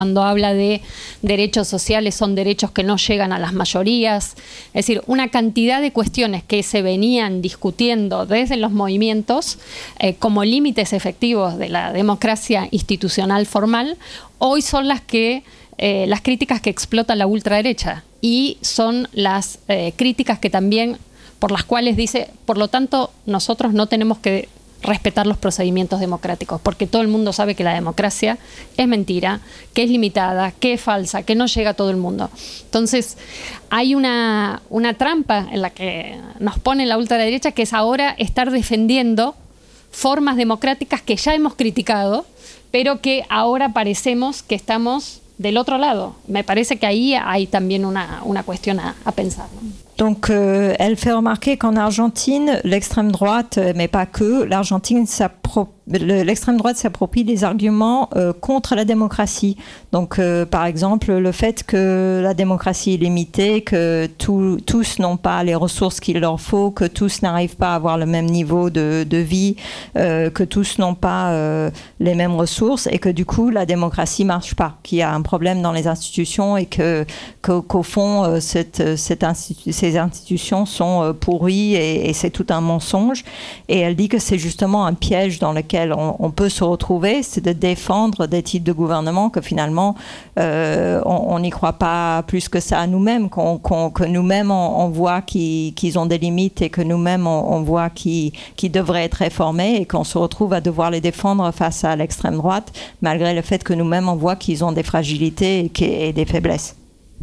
Cuando habla de derechos sociales, son derechos que no llegan a las mayorías. Es decir, una cantidad de cuestiones que se venían discutiendo desde los movimientos como límites efectivos de la democracia institucional formal, hoy son las críticas que explota la ultraderecha y son las críticas que también, por las cuales dice, por lo tanto, nosotros no tenemos que respetar los procedimientos democráticos, porque todo el mundo sabe que la democracia es mentira, que es limitada, que es falsa, que no llega a todo el mundo. Entonces, hay una trampa en la que nos pone la ultraderecha, que es ahora estar defendiendo formas democráticas que ya hemos criticado, pero que ahora parecemos que estamos del otro lado. Me parece que ahí hay también una cuestión a pensar, ¿no? Donc, elle fait remarquer qu'en Argentine, l'extrême droite, mais pas que, l'extrême droite s'approprie des arguments contre la démocratie. Donc, par exemple, le fait que la démocratie est limitée, que tous n'ont pas les ressources qu'il leur faut, que tous n'arrivent pas à avoir le même niveau de vie, que tous n'ont pas les mêmes ressources et que du coup, la démocratie marche pas, qu'il y a un problème dans les institutions et qu'au fond, ces institutions sont pourries et c'est tout un mensonge. Et elle dit que c'est justement un piège dans lequel on peut se retrouver, c'est de défendre des types de gouvernement que finalement on n'y croit pas plus que ça à nous-mêmes, que nous-mêmes on voit qu'ils ont des limites et que nous-mêmes on voit qu'ils devraient être réformés et qu'on se retrouve à devoir les défendre face à l'extrême droite, malgré le fait que nous-mêmes on voit qu'ils ont des fragilités et des faiblesses.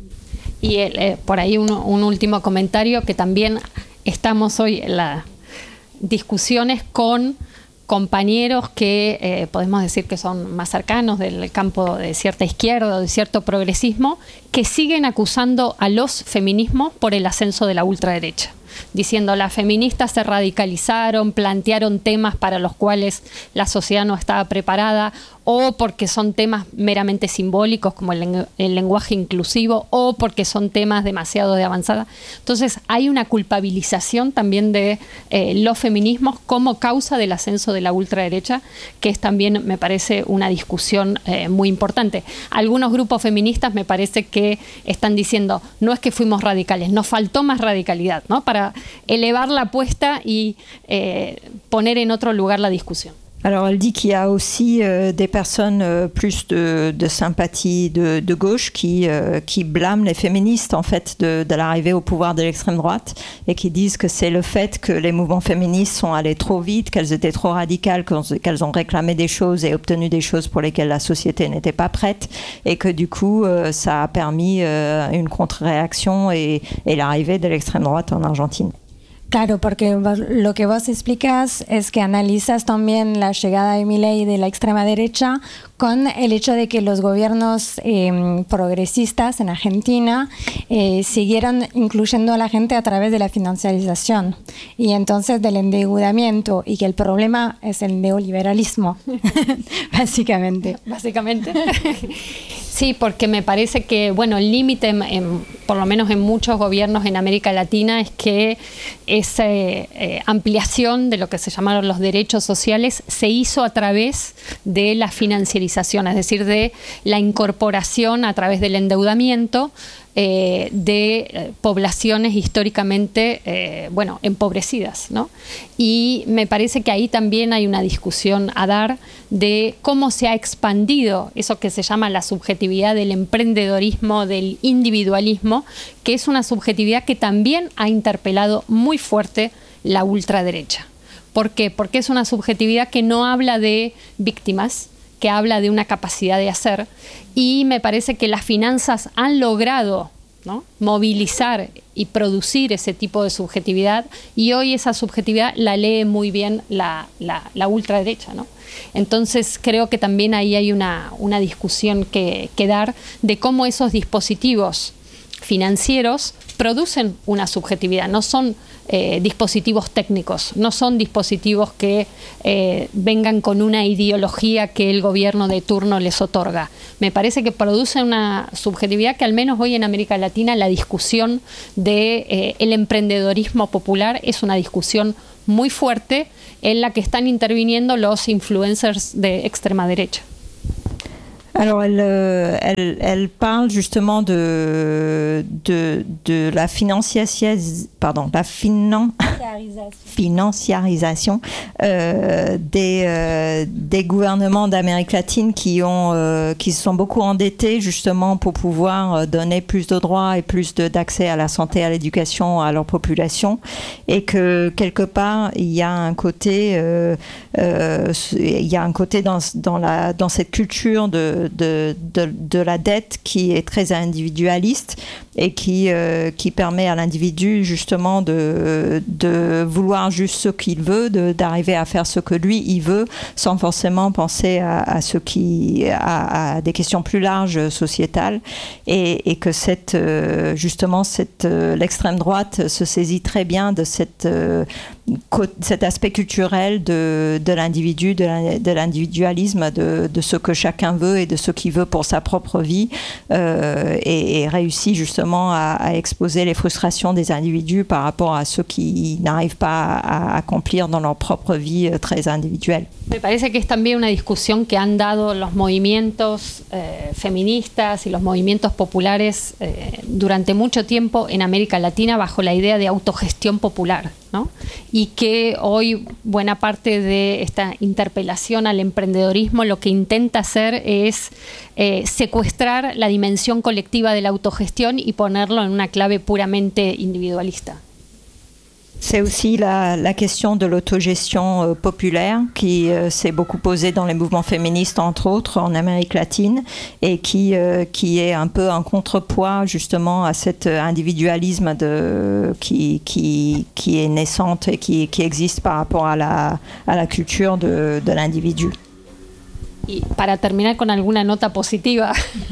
Y por ahí un último comentario, que también estamos hoy en las discusiones con compañeros que podemos decir que son más cercanos del campo de cierta izquierda o de cierto progresismo, que siguen acusando a los feminismos por el ascenso de la ultraderecha, diciendo las feministas se radicalizaron, plantearon temas para los cuales la sociedad no estaba preparada, o porque son temas meramente simbólicos como el lenguaje inclusivo, o porque son temas demasiado de avanzada. Entonces hay una culpabilización también de los feminismos como causa del ascenso de la ultraderecha, que es también, me parece, una discusión muy importante. Algunos grupos feministas me parece que están diciendo, no es que fuimos radicales, nos faltó más radicalidad, ¿no?, para elevar la apuesta y poner en otro lugar la discusión. Alors, elle dit qu'il y a aussi des personnes plus de sympathie de gauche qui blâment les féministes en fait de l'arrivée au pouvoir de l'extrême droite et qui disent que c'est le fait que les mouvements féministes sont allés trop vite, qu'elles étaient trop radicales, qu'elles ont réclamé des choses et obtenu des choses pour lesquelles la société n'était pas prête et que du coup ça a permis une contre-réaction et l'arrivée de l'extrême droite en Argentine. Claro, porque lo que vos explicas es que analizas también la llegada de Milei de la extrema derecha con el hecho de que los gobiernos progresistas en Argentina siguieron incluyendo a la gente a través de la financiarización y entonces del endeudamiento, y que el problema es el neoliberalismo, básicamente. Básicamente. Sí, porque me parece que, bueno, el límite, por lo menos en muchos gobiernos en América Latina, es que esa ampliación de lo que se llamaron los derechos sociales se hizo a través de la financiarización, es decir, de la incorporación a través del endeudamiento de poblaciones históricamente empobrecidas, ¿no? Y me parece que ahí también hay una discusión a dar de cómo se ha expandido eso que se llama la subjetividad del emprendedorismo, del individualismo, que es una subjetividad que también ha interpelado muy fuerte la ultraderecha. ¿Por qué? Porque es una subjetividad que no habla de víctimas, que habla de una capacidad de hacer, y me parece que las finanzas han logrado, ¿no?, movilizar y producir ese tipo de subjetividad, y hoy esa subjetividad la lee muy bien la ultraderecha, ¿no? Entonces creo que también ahí hay una discusión que dar de cómo esos dispositivos financieros producen una subjetividad, no son dispositivos técnicos, no son dispositivos que vengan con una ideología que el gobierno de turno les otorga. Me parece que producen una subjetividad que al menos hoy en América Latina la discusión de el emprendedorismo popular es una discusión muy fuerte en la que están interviniendo los influencers de extrema derecha. Alors, elle parle justement de la financiarisation des gouvernements d'Amérique latine qui se sont beaucoup endettés justement pour pouvoir donner plus de droits et plus d'accès à la santé, à l'éducation à leur population, et que quelque part il y a un côté dans cette culture de la dette qui est très individualiste et qui permet à l'individu justement de vouloir juste ce qu'il veut, d'arriver à faire ce que lui il veut, sans forcément penser à des questions plus larges sociétales, et que l'extrême droite se saisit très bien de cet aspect culturel de l'individu, de l'individualisme, de ce que chacun veut et de ce qu'il veut pour sa propre vie, et réussit justement à exposer les frustrations des individus par rapport à ceux qui n'arrivent pas à accomplir dans leur propre vie très individuelle. Me parece que es también una discusión que han dado los movimientos feministas y los movimientos populares durante mucho tiempo en América Latina bajo la idea de autogestión popular, ¿no? Y que hoy buena parte de esta interpelación al emprendedorismo lo que intenta hacer es secuestrar la dimensión colectiva de la autogestión y ponerlo en una clave puramente individualista. C'est aussi la question de l'autogestion populaire qui s'est beaucoup posée dans les mouvements féministes, entre autres, en Amérique latine, et qui est un peu un contrepoids justement à cet individualisme qui est naissante et qui existe par rapport à la culture de l'individu. Y para terminar con alguna nota positiva,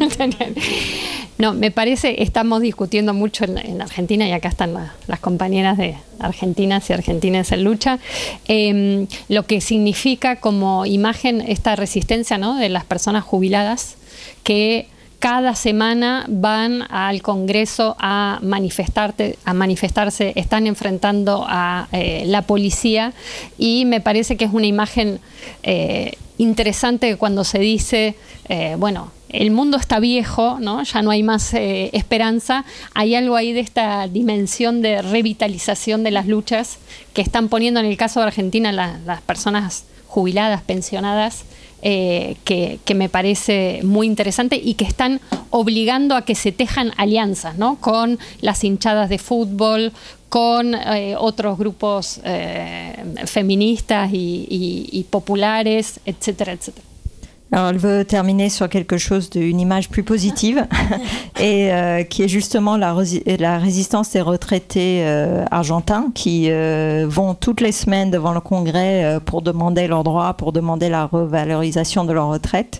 no, me parece, estamos discutiendo mucho en Argentina, y acá están las compañeras de argentinas y argentinas en lucha, lo que significa como imagen esta resistencia, ¿no?, de las personas jubiladas que cada semana van al Congreso a manifestarse, están enfrentando a la policía, y me parece que es una imagen interesante cuando se dice, bueno, el mundo está viejo, ¿no? Ya no hay más esperanza. Hay algo ahí de esta dimensión de revitalización de las luchas que están poniendo, en el caso de Argentina, las personas jubiladas, pensionadas, que me parece muy interesante, y que están obligando a que se tejan alianzas, ¿no?, con las hinchadas de fútbol, con otros grupos feministas y populares, etcétera, etcétera. Alors, elle veut terminer sur quelque chose d'une image plus positive et qui est justement la résistance des retraités argentins qui vont toutes les semaines devant le Congrès pour demander leurs droits, pour demander la revalorisation de leur retraite.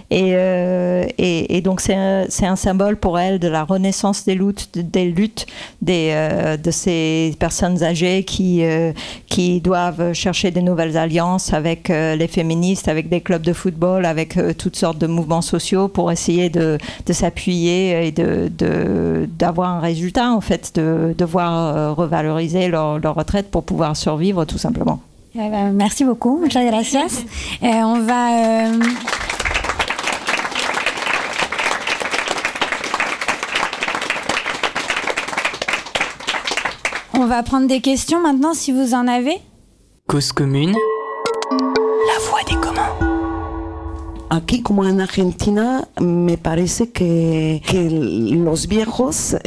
Et donc c'est un symbole pour elle de la renaissance des luttes de ces personnes âgées qui doivent chercher des nouvelles alliances avec les féministes, avec des clubs de football, avec toutes sortes de mouvements sociaux pour essayer de s'appuyer et d'avoir un résultat, en fait, de voir revaloriser leur retraite pour pouvoir survivre tout simplement. Merci beaucoup, muchas gracias. On va prendre des questions maintenant si vous en avez. Cause commune, la voix des communs. Aquí, como en Argentina, me parece que los viejos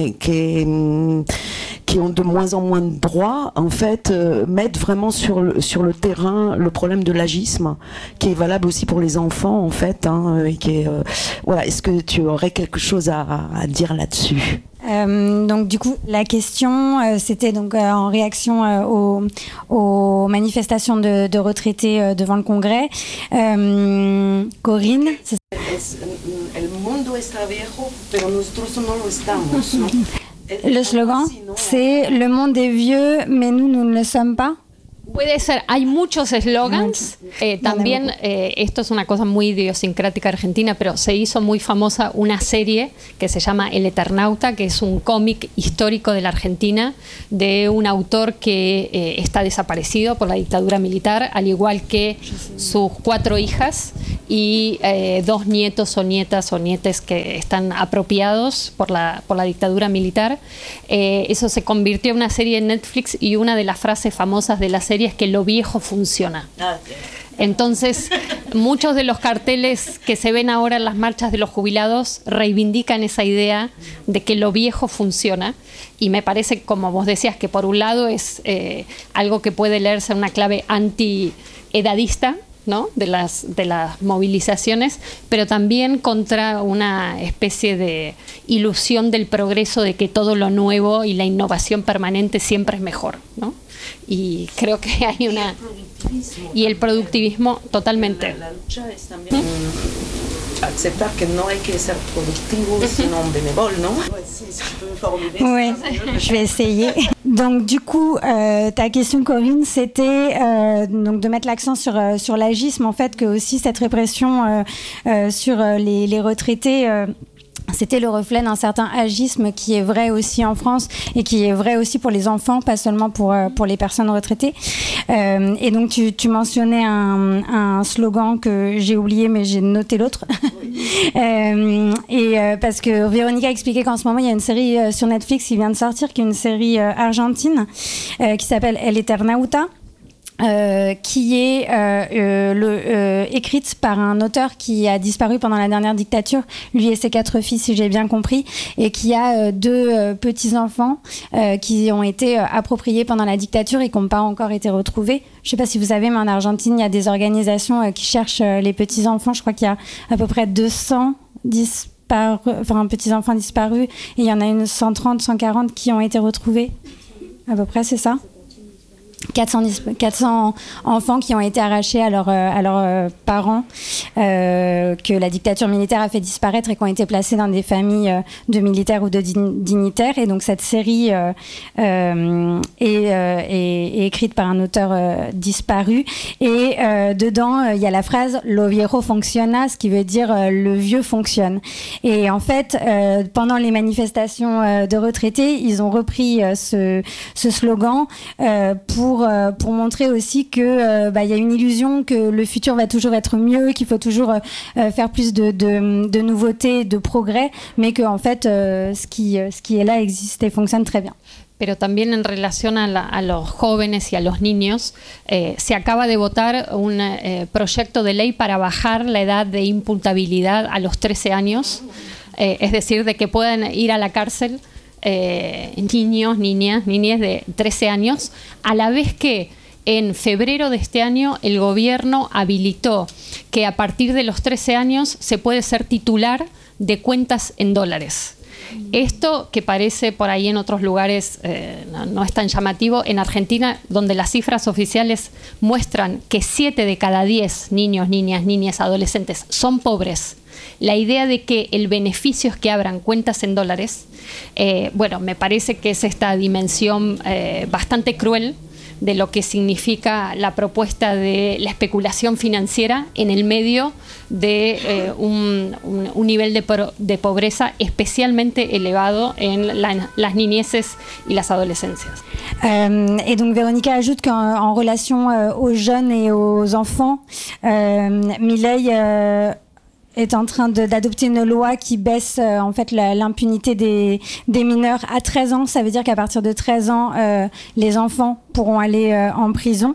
qui ont de moins en moins de droits, en fait, mettent vraiment sur le terrain le problème de l'agisme, qui est valable aussi pour les enfants, en fait, et qui est, voilà. Est-ce que tu aurais quelque chose à dire là-dessus? Donc du coup, la question, c'était donc en réaction aux manifestations de retraités devant le Congrès. Corinne, El mundo está viejo, pero nosotros no lo estamos, ¿no? Le slogan, c'est « Le monde est vieux, mais nous ne le sommes pas ». Puede ser, hay muchos eslogans. También, esto es una cosa muy idiosincrática argentina, pero se hizo muy famosa una serie que se llama El Eternauta, que es un cómic histórico de la Argentina de un autor que está desaparecido por la dictadura militar, al igual que sus 4 hijas y 2 nietos o nietas o nietes que están apropiados por la dictadura militar. Eso se convirtió en una serie en Netflix y una de las frases famosas de la serie es que lo viejo funciona. Entonces, muchos de los carteles que se ven ahora en las marchas de los jubilados reivindican esa idea de que lo viejo funciona, y me parece, como vos decías, que por un lado es algo que puede leerse en una clave anti-edadista, ¿no? de las movilizaciones, pero también contra una especie de ilusión del progreso, de que todo lo nuevo y la innovación permanente siempre es mejor, ¿no? Y creo que hay una... Y el productivismo, totalmente. La lucha es también aceptar que no hay que ser productivo, sino bénévole, ¿no? Oui, je vais essayer. Donc du coup, ta question, Corinne, c'était donc de mettre l'accent sur l'agisme, en fait, que aussi cette répression sur les retraités... c'était le reflet d'un certain agisme qui est vrai aussi en France et qui est vrai aussi pour les enfants, pas seulement pour les personnes retraitées. Et donc tu mentionnais un slogan que j'ai oublié, mais j'ai noté l'autre. Parce que Véronica a expliqué qu'en ce moment il y a une série sur Netflix qui vient de sortir, qui est une série argentine qui s'appelle El Eternauta. Qui est écrite par un auteur qui a disparu pendant la dernière dictature, lui et ses 4 filles, si j'ai bien compris, et qui a 2 petits-enfants qui ont été appropriés pendant la dictature et qui n'ont pas encore été retrouvés. Je ne sais pas si vous savez, mais en Argentine, il y a des organisations qui cherchent les petits-enfants. Je crois qu'il y a à peu près 200 petits-enfants disparus, et il y en a 130, 140 qui ont été retrouvés. À peu près, c'est ça ? 400 enfants qui ont été arrachés à leurs parents, que la dictature militaire a fait disparaître et qui ont été placés dans des familles de militaires ou de dignitaires. Et donc cette série est écrite par un auteur disparu. Et dedans, il y a la phrase « Lo viejo funciona », ce qui veut dire « le vieux fonctionne ». Et en fait, pendant les manifestations de retraités, ils ont repris ce slogan pour montrer aussi que y a une illusion que le futur va toujours être mieux, qu'il faut toujours faire plus de nouveautés, de progrès, mais que en fait ce qui est là existe et fonctionne très bien. Pero también en relación a los jóvenes y a los niños, se acaba de votar un proyecto de ley para bajar la edad de imputabilidad a los 13 años, es decir, de que puedan ir a la cárcel niños, niñas de 13 años, a la vez que en febrero de este año el gobierno habilitó que a partir de los 13 años se puede ser titular de cuentas en dólares. Esto, que parece por ahí en otros lugares no es tan llamativo, en Argentina, donde las cifras oficiales muestran que 7 de cada 10 niños, niñas, adolescentes son pobres, la idea de que el beneficio es que abran cuentas en dólares, me parece que es esta dimensión bastante cruel de lo que significa la propuesta de la especulación financiera en el medio de un nivel de pobreza especialmente elevado en las niñeces y las adolescencias. Et donc Véronica ajoute qu'en relation aux jeunes et aux enfants, Milei est en train d'adopter une loi qui baisse en fait l'impunité des mineurs à 13 ans. Ça veut dire qu'à partir de 13 ans, les enfants pourront aller en prison.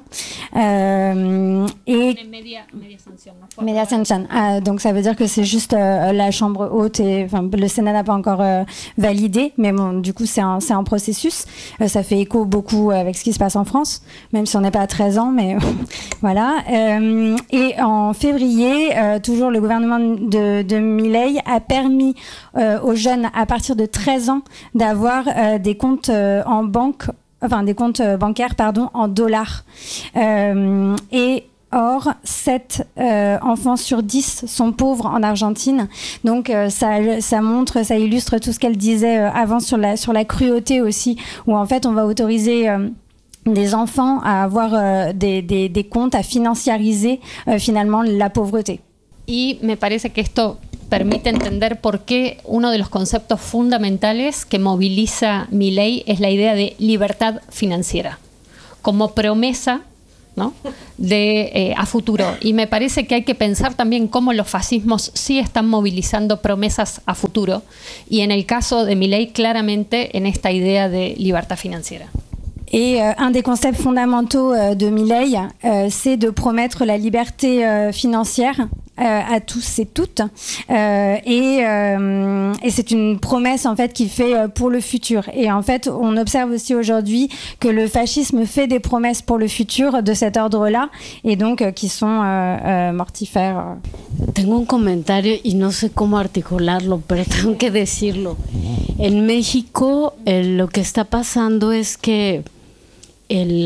Media sanction. Donc ça veut dire que c'est juste la Chambre haute et le Sénat n'a pas encore validé, mais bon, du coup c'est un processus. Ça fait écho beaucoup avec ce qui se passe en France, même si on n'est pas à 13 ans, mais voilà. Et en février, toujours le gouvernement de Milei a permis aux jeunes à partir de 13 ans d'avoir des comptes en banque, des comptes bancaires en dollars. Et or, 7 enfants sur 10 sont pauvres en Argentine. Donc ça montre, ça illustre tout ce qu'elle disait avant sur la cruauté aussi, où en fait on va autoriser des enfants à avoir des comptes, à financiariser finalement la pauvreté. Y me parece que esto permite entender por qué uno de los conceptos fundamentales que moviliza Milei es la idea de libertad financiera, como promesa, ¿no?, de a futuro. Y me parece que hay que pensar también cómo los fascismos sí están movilizando promesas a futuro, y en el caso de Milei claramente en esta idea de libertad financiera. Et un des concepts fondamentaux de Milei, c'est de promettre la liberté financière à tous et toutes. Et c'est une promesse en fait qu'il fait pour le futur. Et en fait, on observe aussi aujourd'hui que le fascisme fait des promesses pour le futur de cet ordre-là, et donc qui sont mortifères. Tengo un comentario y no sé cómo articularlo, pero tengo que decirlo. En México lo que está pasando es que el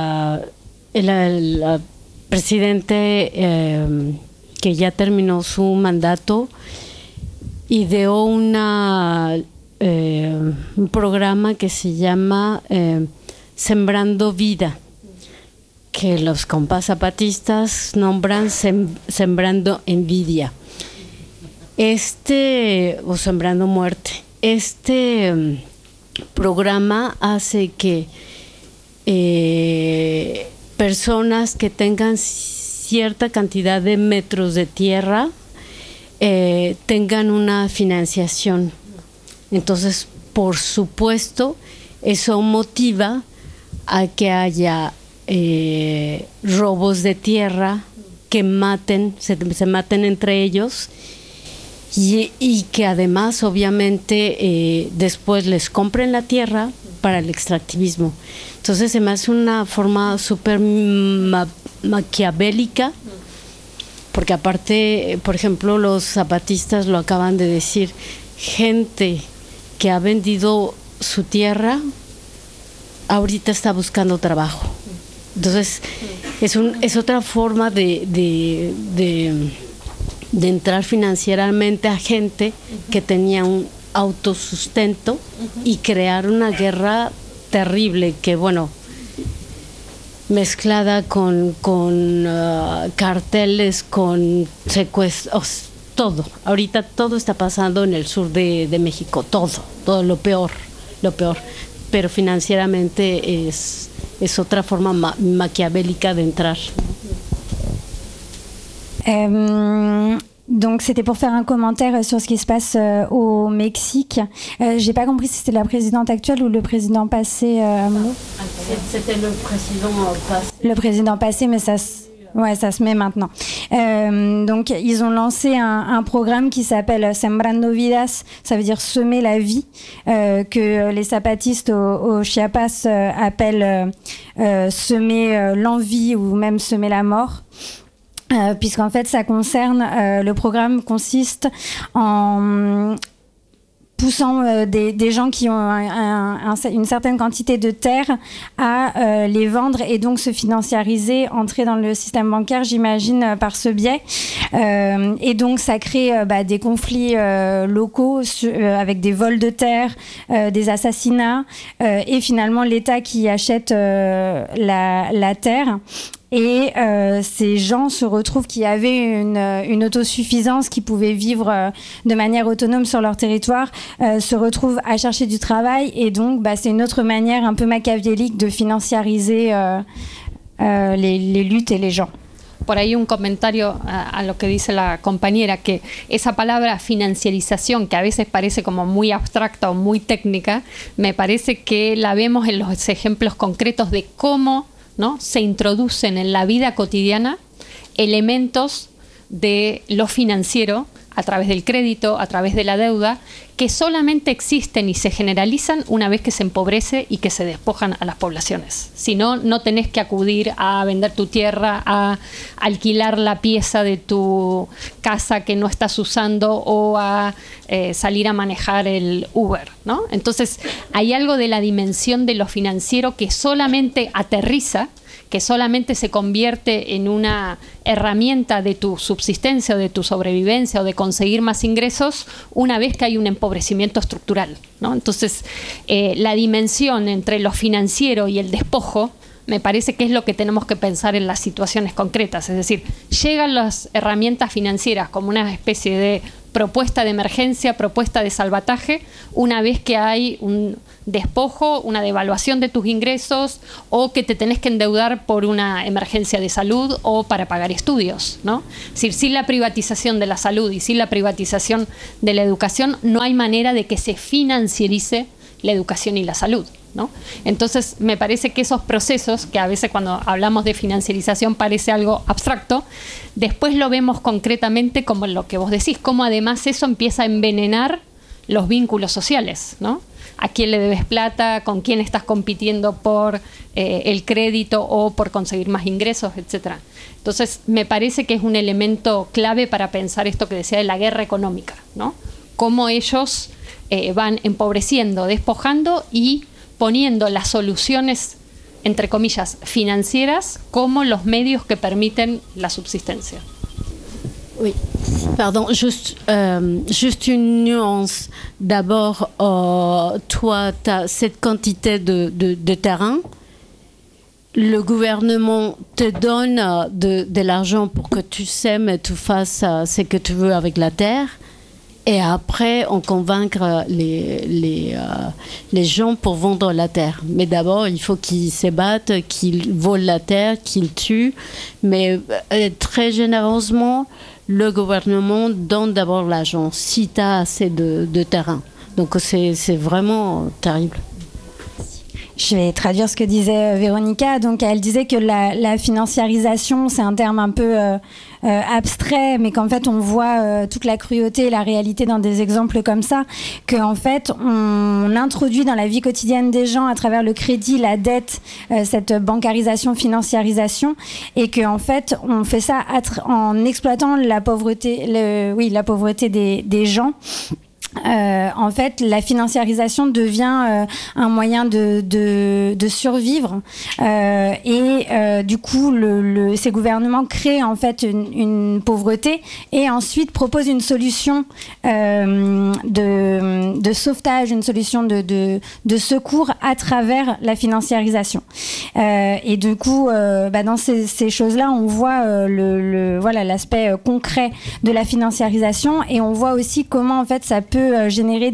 presidente que ya terminó su mandato ideó un programa que se llama Sembrando Vida, que los compas zapatistas nombran Sembrando Envidia, o Sembrando Muerte. Este programa hace que personas que tengan cierta cantidad de metros de tierra tengan una financiación. Entonces, por supuesto, eso motiva a que haya robos de tierra, que se maten entre ellos, y que además, obviamente, después les compren la tierra para el extractivismo. Entonces se me hace una forma súper maquiavélica, porque aparte, por ejemplo, los zapatistas lo acaban de decir, gente que ha vendido su tierra ahorita está buscando trabajo. Entonces es otra forma de entrar financieramente a gente que tenía un autosustento y crear una guerra terrible que, bueno, mezclada con carteles, con secuestros, todo. Ahorita todo está pasando en el sur de México, todo lo peor. Pero financieramente es otra forma maquiavélica de entrar. Donc c'était pour faire un commentaire sur ce qui se passe au Mexique. J'ai pas compris si c'était la présidente actuelle ou le président passé. C'était le président passé. Le président passé, mais ça se met maintenant. Donc ils ont lancé un programme qui s'appelle Sembrando Vidas, ça veut dire semer la vie, que les zapatistes au Chiapas appellent semer l'envie ou même semer la mort. Puisqu'en fait ça concerne, le programme consiste en poussant des gens qui ont une certaine quantité de terre à les vendre et donc se financiariser, entrer dans le système bancaire, j'imagine, par ce biais. Et donc ça crée des conflits locaux avec des vols de terre, des assassinats, et finalement l'État qui achète la terre. Et ces gens se retrouvent qui avaient une autosuffisance, qui pouvaient vivre de manière autonome sur leur territoire, se retrouvent à chercher du travail, et donc c'est une autre manière un peu machiavélique de financiariser les luttes et les gens. Por ahí un comentario a lo que dice la compañera, que esa palabra financiarización, que a veces parece como muy abstracta o muy técnica, me parece que la vemos en los ejemplos concretos de cómo, ¿no?, se introducen en la vida cotidiana elementos de lo financiero a través del crédito, a través de la deuda, que solamente existen y se generalizan una vez que se empobrece y que se despojan a las poblaciones. Si no, no tenés que acudir a vender tu tierra, a alquilar la pieza de tu casa que no estás usando, o a salir a manejar el Uber, ¿no? Entonces, hay algo de la dimensión de lo financiero que solamente aterriza, que solamente se convierte en una herramienta de tu subsistencia o de tu sobrevivencia o de conseguir más ingresos una vez que hay un empobrecimiento estructural, ¿no? Entonces, la dimensión entre lo financiero y el despojo me parece que es lo que tenemos que pensar en las situaciones concretas. Es decir, llegan las herramientas financieras como una especie de propuesta de emergencia, propuesta de salvataje, una vez que hay un despojo, una devaluación de tus ingresos o que te tenés que endeudar por una emergencia de salud o para pagar estudios, ¿no? Es decir, sin la privatización de la salud y sin la privatización de la educación no hay manera de que se financiarice la educación y la salud, ¿no? Entonces me parece que esos procesos, que a veces cuando hablamos de financiarización parece algo abstracto, después lo vemos concretamente como lo que vos decís, cómo además eso empieza a envenenar los vínculos sociales, ¿no? A quién le debes plata, con quién estás compitiendo por el crédito o por conseguir más ingresos, etcétera. Entonces me parece que es un elemento clave para pensar esto que decía de la guerra económica, ¿no? Cómo ellos van empobreciendo, despojando y poniendo las soluciones, entre comillas, financieras como los medios que permiten la subsistencia. Oui, pardon, juste une nuance. D'abord, toi, tu as cette quantité de terrain. Le gouvernement te donne de l'argent pour que tu sèmes et tu fasses ce que tu veux avec la terre. Et après, on convaincre les gens pour vendre la terre. Mais d'abord, il faut qu'ils se battent, qu'ils volent la terre, qu'ils tuent. Mais très généreusement, le gouvernement donne d'abord l'argent, si tu as assez de terrain. Donc c'est vraiment terrible. Je vais traduire ce que disait Véronica. Donc, elle disait que la financiarisation, c'est un terme un peu abstrait, mais qu'en fait, on voit toute la cruauté et la réalité dans des exemples comme ça, qu'en fait, on introduit dans la vie quotidienne des gens à travers le crédit, la dette, cette bancarisation, financiarisation, et qu'en fait, on fait ça en exploitant la pauvreté, la pauvreté des gens. En fait, la financiarisation devient un moyen de survivre et du coup, ces gouvernements créent en fait une pauvreté et ensuite proposent une solution de sauvetage, une solution de secours à travers la financiarisation. Et du coup, dans ces choses-là, on voit voilà l'aspect concret de la financiarisation et on voit aussi comment en fait ça peut générer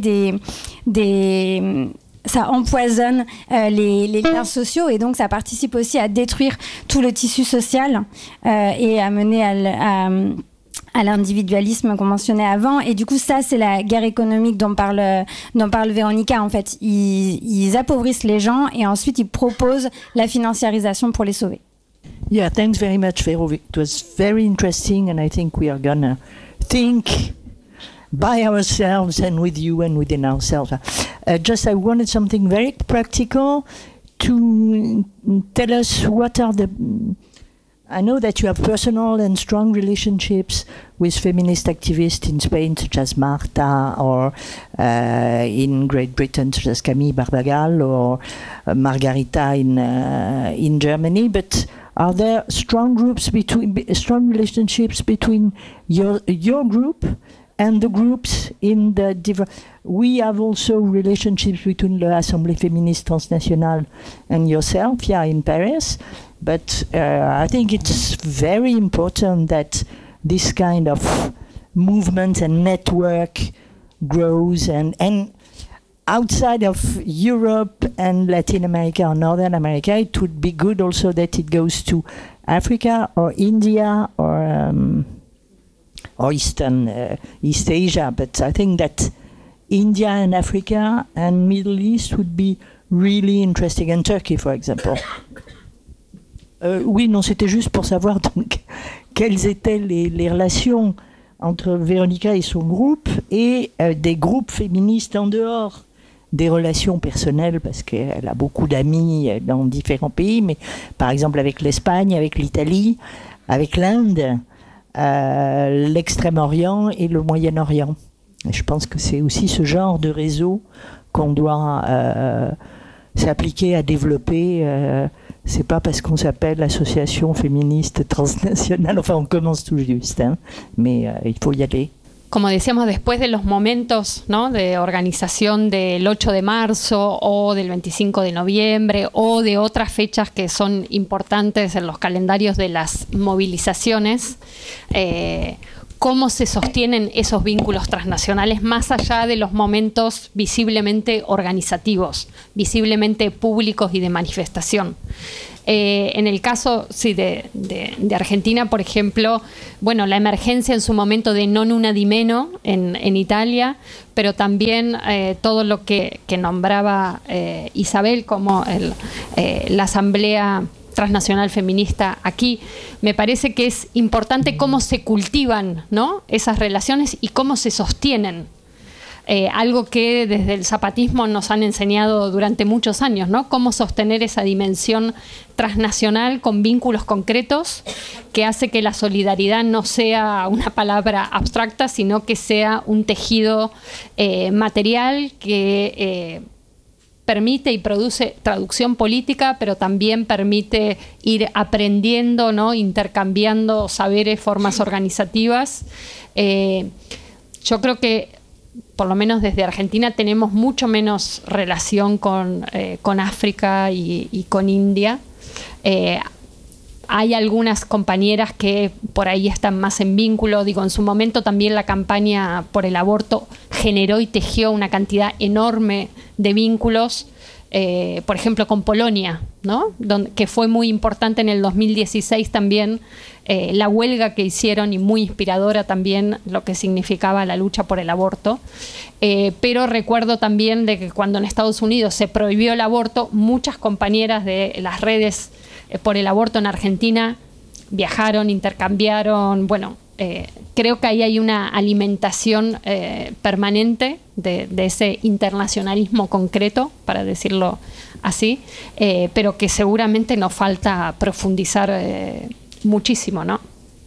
ça empoisonne les liens sociaux et donc ça participe aussi à détruire tout le tissu social et à mener à l'individualisme qu'on mentionnait avant. Et du coup, ça, c'est la guerre économique dont parle Véronica. En fait, ils appauvrissent les gens et ensuite ils proposent la financiarisation pour les sauver. Yeah, thanks very much, Vero. It was very interesting and I think we are gonna think by ourselves and with you and within ourselves. Just I wanted something very practical to tell us what are the... I know that you have personal and strong relationships with feminist activists in Spain, such as Marta, or in Great Britain, such as Camille Barbagal, or Margarita in Germany. But are there strong relationships between your group and the groups in the different... We have also relationships between l'Assemblée féministe transnationale and yourself, in Paris. But I think it's very important that this kind of movement and network grows and outside of Europe and Latin America or Northern America, it would be good also that it goes to Africa or India or East Asia. But I think that India and Africa and Middle East would be really interesting, and Turkey, for example. Oui, non, c'était juste pour savoir donc quelles étaient les relations entre Véronica et son groupe et des groupes féministes en dehors des relations personnelles, parce qu'elle a beaucoup d'amis dans différents pays, mais par exemple avec l'Espagne, avec l'Italie, avec l'Inde, l'Extrême-Orient et le Moyen-Orient. Et je pense que c'est aussi ce genre de réseau qu'on doit s'appliquer à développer. C'est pas parce qu'on s'appelle Association féministe transnationale, enfin on commence tout juste, mais il faut y aller. como decíamos, después de los momentos, ¿no?, de organización del 8 de marzo o del 25 de noviembre o de otras fechas que son importantes en los calendarios de las movilizaciones, cómo se sostienen esos vínculos transnacionales más allá de los momentos visiblemente organizativos, visiblemente públicos y de manifestación. En el caso de Argentina, por ejemplo, bueno, la emergencia en su momento de Non Una di Meno en Italia, pero también todo lo que nombraba Isabel como la Asamblea Transnacional Feminista aquí. Me parece que es importante cómo se cultivan, ¿no?, esas relaciones y cómo se sostienen. Algo que desde el zapatismo nos han enseñado durante muchos años, ¿no? Cómo sostener esa dimensión transnacional con vínculos concretos que hace que la solidaridad no sea una palabra abstracta, sino que sea un tejido material que permite y produce traducción política, pero también permite ir aprendiendo, ¿no?, intercambiando saberes, formas organizativas. Yo creo que por lo menos desde Argentina tenemos mucho menos relación con África y con India. Hay algunas compañeras que por ahí están más en vínculo. Digo, en su momento también la campaña por el aborto generó y tejió una cantidad enorme de vínculos, por ejemplo con Polonia, ¿no?, que fue muy importante en el 2016 también, la huelga que hicieron, y muy inspiradora también lo que significaba la lucha por el aborto. Pero recuerdo también de que cuando en Estados Unidos se prohibió el aborto, muchas compañeras de las redes por el aborto en Argentina viajaron, intercambiaron. Bueno, creo que ahí hay una alimentación permanente de ese internacionalismo concreto, para decirlo así, pero que seguramente nos falta profundizar muchísimo, ¿no?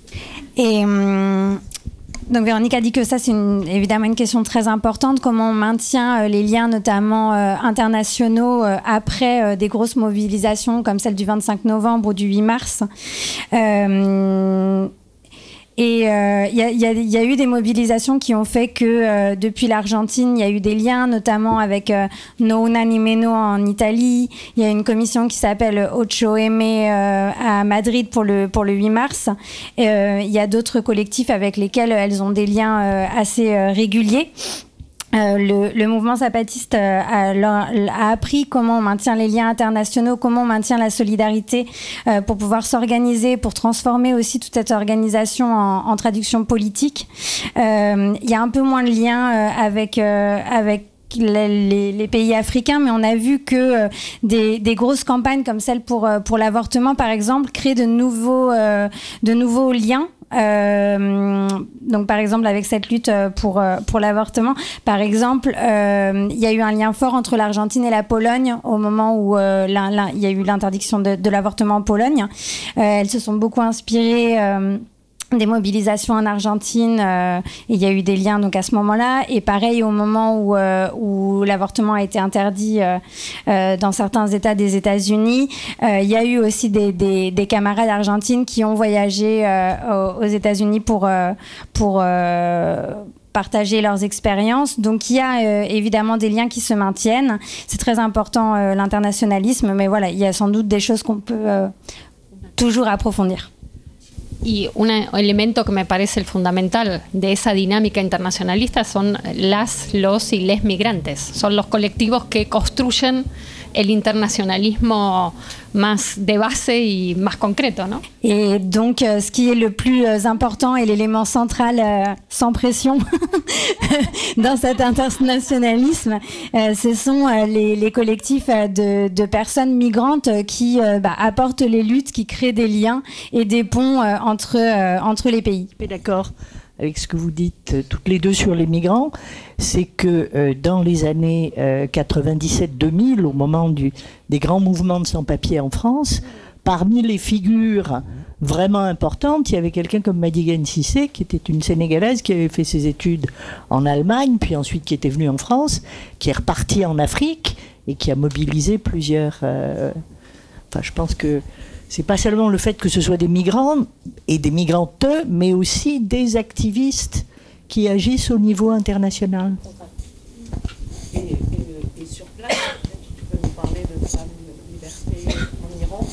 Donc Véronique a dit que ça c'est évidemment une question très importante, comment on maintient les liens notamment internationaux après des grosses mobilisations comme celle du 25 novembre ou du 8 mars. Et il y a eu des mobilisations qui ont fait que depuis l'Argentine, il y a eu des liens, notamment avec No Una Ni Meno en Italie. Il y a une commission qui s'appelle 8M à Madrid pour le 8 mars. Il y a d'autres collectifs avec lesquels elles ont des liens assez réguliers. Le mouvement zapatiste a appris comment on maintient les liens internationaux, comment on maintient la solidarité pour pouvoir s'organiser, pour transformer aussi toute cette organisation en traduction politique. Il y a un peu moins de liens avec les pays africains, mais on a vu que des grosses campagnes comme celle pour l'avortement, par exemple, créent de nouveaux liens. Donc par exemple avec cette lutte pour l'avortement, par exemple il y a eu un lien fort entre l'Argentine et la Pologne au moment où il y a eu l'interdiction de l'avortement en Pologne. Elles se sont beaucoup inspirées des mobilisations en Argentine, il y a eu des liens donc à ce moment-là, et pareil au moment où l'avortement a été interdit dans certains États des États-Unis, il y a eu aussi des camarades argentines qui ont voyagé aux États-Unis pour partager leurs expériences. Donc il y a évidemment des liens qui se maintiennent. C'est très important l'internationalisme, mais voilà, il y a sans doute des choses qu'on peut toujours approfondir. Y un elemento que me parece el fundamental de esa dinámica internacionalista son los y les migrantes. Son los colectivos que construyen el internationalisme más de base y más concreto, ¿no? Et donc, ce qui est le plus important et l'élément central, sans pression, dans cet internationalisme, ce sont les collectifs de personnes migrantes qui apportent les luttes, qui créent des liens et des ponts entre les pays. Je suis d'accord avec ce que vous dites toutes les deux sur les migrants, c'est que dans les années 97-2000, au moment des grands mouvements de sans-papiers en France, parmi les figures vraiment importantes, il y avait quelqu'un comme Madigan Cissé, qui était une Sénégalaise qui avait fait ses études en Allemagne, puis ensuite qui était venue en France, qui est repartie en Afrique et qui a mobilisé plusieurs... Enfin, je pense que c'est pas seulement le fait que ce soit des migrants et des migrantes, mais aussi des activistes qui agissent au niveau international. Et sur place, tu peux nous parler de Femmes Liberté en Iran.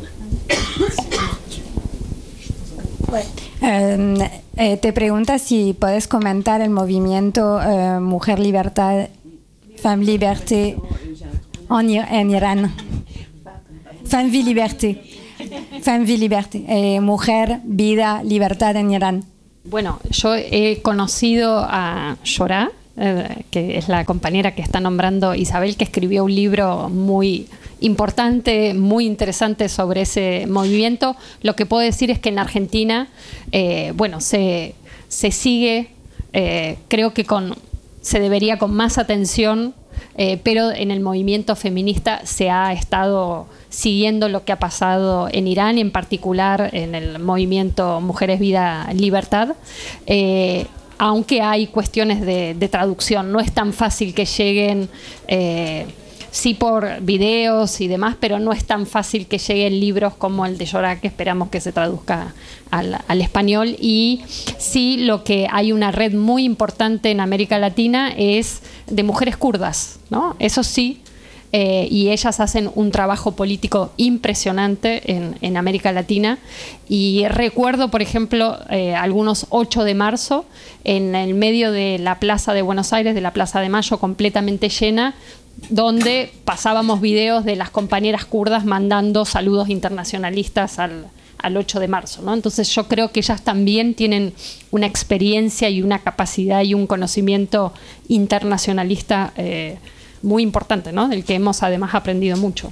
Te pregunta si puedes comentar el movimiento Mujer Libertad, Femme Liberté en Irán. Femme Vie Liberté. Femme Vie Liberté. Mujer, Vida, Libertad en Irán. Bueno, yo he conocido a Shorá, que es la compañera que está nombrando Isabel, que escribió un libro muy importante, muy interesante sobre ese movimiento. Lo que puedo decir es que en Argentina, se sigue, creo que se debería con más atención, pero en el movimiento feminista se ha estado siguiendo lo que ha pasado en Irán y en particular en el movimiento Mujeres, Vida, Libertad. Aunque hay cuestiones de traducción, no es tan fácil que lleguen, sí por videos y demás, pero no es tan fácil que lleguen libros como el de Shorá, que esperamos que se traduzca al español. Y sí, lo que hay una red muy importante en América Latina es de mujeres kurdas, ¿no? Eso sí. Y ellas hacen un trabajo político impresionante en América Latina. Y recuerdo, por ejemplo, algunos 8 de marzo, en el medio de la Plaza de Buenos Aires, de la Plaza de Mayo, completamente llena, donde pasábamos videos de las compañeras kurdas mandando saludos internacionalistas al 8 de marzo, ¿no? Entonces yo creo que ellas también tienen una experiencia y una capacidad y un conocimiento internacionalista muy importante, ¿no? Del que hemos además aprendido mucho.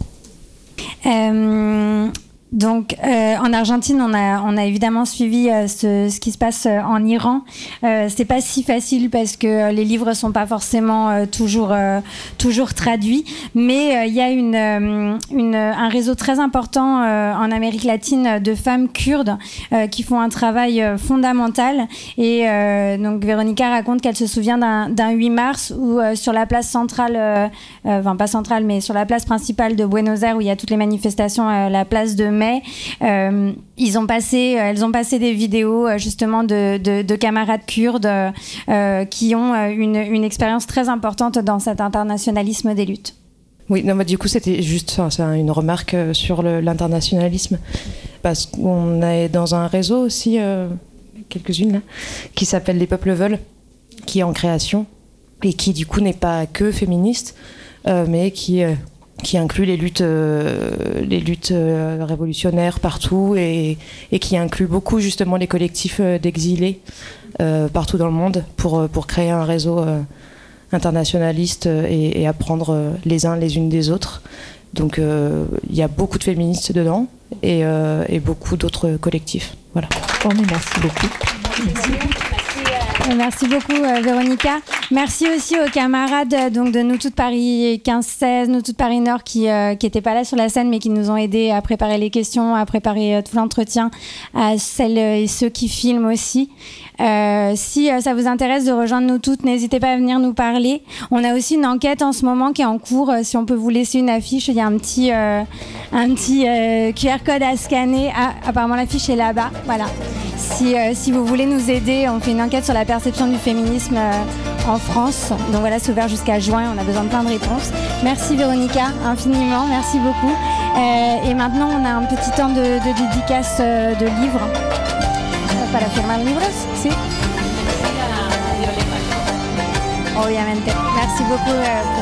Donc, en Argentine, on a évidemment suivi ce qui se passe en Iran. C'est pas si facile parce que les livres sont pas forcément toujours traduits, mais il y a un réseau très important en Amérique latine de femmes kurdes qui font un travail fondamental. Et donc, Véronica raconte qu'elle se souvient d'un 8 mars où sur la place centrale, enfin pas centrale, mais sur la place principale de Buenos Aires où il y a toutes les manifestations, la place de Mai. Elles ont passé des vidéos justement de camarades kurdes qui ont une expérience très importante dans cet internationalisme des luttes. Oui, non, du coup c'était juste une remarque sur l'internationalisme, parce qu'on est dans un réseau aussi, quelques-unes là, qui s'appelle Les Peuples Veulent, qui est en création et qui du coup n'est pas que féministe, mais qui inclut les luttes révolutionnaires partout et qui inclut beaucoup justement les collectifs d'exilés partout dans le monde pour créer un réseau internationaliste et apprendre les uns les unes des autres. Donc il y a beaucoup de féministes dedans et beaucoup d'autres collectifs. Voilà. Oh, mais merci beaucoup. Merci. Merci beaucoup Véronica. Merci aussi aux camarades donc de Nous Toutes Paris 15-16, Nous Toutes Paris Nord qui n'étaient pas là sur la scène mais qui nous ont aidés à préparer les questions, à préparer tout l'entretien, à celles et ceux qui filment aussi. Si ça vous intéresse de rejoindre Nous Toutes, n'hésitez pas à venir nous parler. On a aussi une enquête en ce moment qui est en cours. Si on peut vous laisser une affiche, il y a un petit QR code à scanner. Ah, apparemment l'affiche est là-bas. Voilà. Si vous voulez nous aider, on fait une enquête sur la perception du féminisme en France. Donc voilà, c'est ouvert jusqu'à juin. On a besoin de plein de réponses. Merci Véronica, infiniment. Merci beaucoup. Et maintenant, on a un petit temps de dédicace de livres. Para firmar libros, ¿sí? Obviamente. Merci beaucoup.